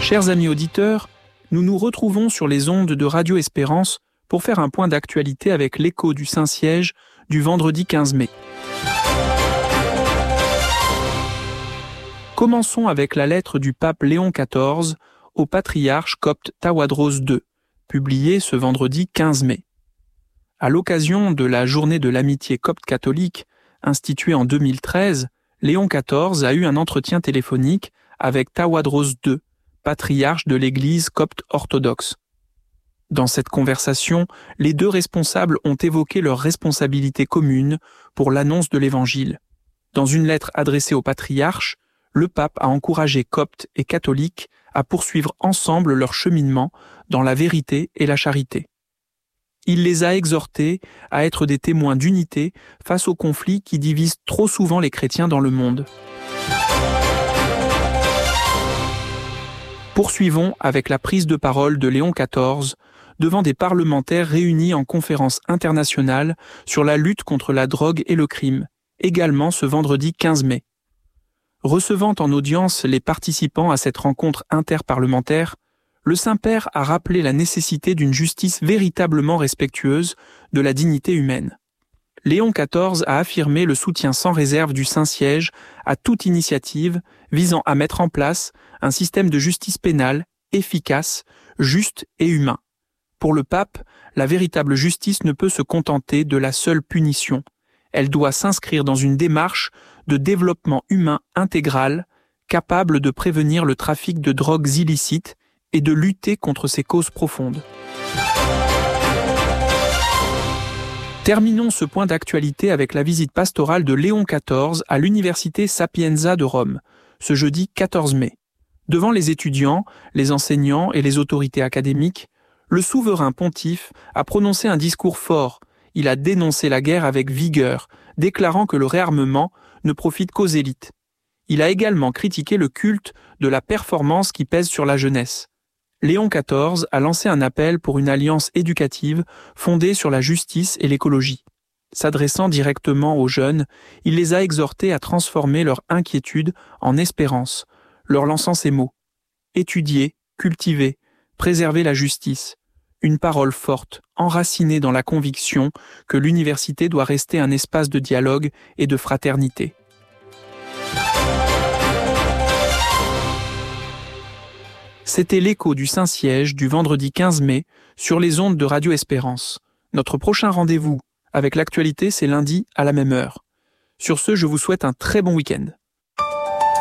Chers amis auditeurs, nous nous retrouvons sur les ondes de Radio Espérance pour faire un point d'actualité avec l'écho du Saint-Siège du vendredi 15 mai. Commençons avec la lettre du pape Léon XIV au patriarche copte Tawadros II, publiée ce vendredi 15 mai. À l'occasion de la journée de l'amitié copte catholique, instituée en 2013, Léon XIV a eu un entretien téléphonique avec Tawadros II, patriarche de l'Église copte orthodoxe. Dans cette conversation, les deux responsables ont évoqué leurs responsabilités communes pour l'annonce de l'Évangile. Dans une lettre adressée au patriarche, le pape a encouragé coptes et catholiques à poursuivre ensemble leur cheminement dans la vérité et la charité. Il les a exhortés à être des témoins d'unité face aux conflits qui divisent trop souvent les chrétiens dans le monde. Poursuivons avec la prise de parole de Léon XIV devant des parlementaires réunis en conférence internationale sur la lutte contre la drogue et le crime, également ce vendredi 15 mai. Recevant en audience les participants à cette rencontre interparlementaire, le Saint-Père a rappelé la nécessité d'une justice véritablement respectueuse de la dignité humaine. Léon XIV a affirmé le soutien sans réserve du Saint-Siège à toute initiative visant à mettre en place un système de justice pénale efficace, juste et humain. Pour le pape, la véritable justice ne peut se contenter de la seule punition. Elle doit s'inscrire dans une démarche de développement humain intégral, capable de prévenir le trafic de drogues illicites et de lutter contre ses causes profondes. Terminons ce point d'actualité avec la visite pastorale de Léon XIV à l'Université Sapienza de Rome, ce jeudi 14 mai. Devant les étudiants, les enseignants et les autorités académiques, le souverain pontife a prononcé un discours fort. Il a dénoncé la guerre avec vigueur, déclarant que le réarmement ne profite qu'aux élites. Il a également critiqué le culte de la performance qui pèse sur la jeunesse. Léon XIV a lancé un appel pour une alliance éducative fondée sur la justice et l'écologie. S'adressant directement aux jeunes, il les a exhortés à transformer leur inquiétude en espérance, leur lançant ces mots : étudier, cultiver, préserver la justice. Une parole forte, enracinée dans la conviction que l'université doit rester un espace de dialogue et de fraternité. C'était l'écho du Saint-Siège du vendredi 15 mai sur les ondes de Radio Espérance. Notre prochain rendez-vous avec l'actualité, c'est lundi à la même heure. Sur ce, je vous souhaite un très bon week-end.